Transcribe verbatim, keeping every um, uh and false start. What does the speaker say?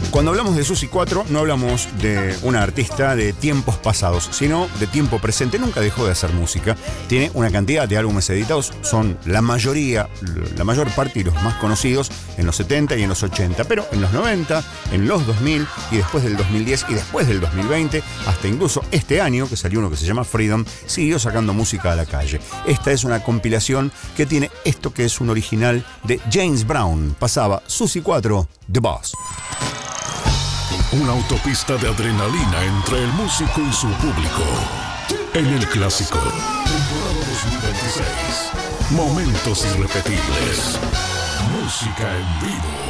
Cuando hablamos de Susi cuatro, no hablamos de una artista de tiempos pasados, sino de tiempo presente. Nunca dejó de hacer música. Tiene una cantidad de álbumes editados. Son la mayoría, la mayor parte y los más conocidos en los setenta y en los ochenta. Pero en los noventa, en los dos mil y después del dos mil diez y después del dos mil veinte, hasta incluso este año, que salió uno que se llama Freedom, siguió sacando música a la calle. Esta es una compilación que tiene esto que es un original de James Brown. Pasaba Susi cuatro, The Boss. Una autopista de adrenalina entre el músico y su público. En el clásico, temporada dos mil veintiséis. Momentos irrepetibles. Música en vivo.